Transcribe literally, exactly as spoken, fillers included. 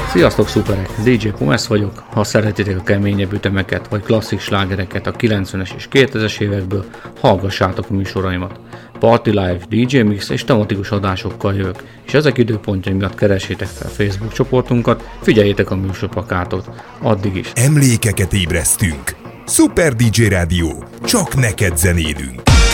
Sziasztok szuperek! dé dzsé Pumes vagyok. Ha szeretitek a keményebb ütemeket vagy klasszik slágereket a kilencvenes és kétezres évekből, hallgassátok műsoraimat. Party Live, dé dzsé Mix és tematikus adásokkal jövök, és ezek időpontjai miatt keressétek fel Facebook csoportunkat, figyeljétek a műsorplakátot. Addig is! Emlékeket ébresztünk! Szuper dé dzsé Rádió! Csak neked zenélünk!